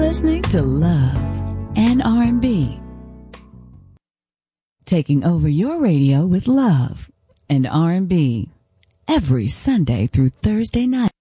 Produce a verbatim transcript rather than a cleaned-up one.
listening to Love and R and B. Taking over your radio with Love and R and B every Sunday through Thursday night.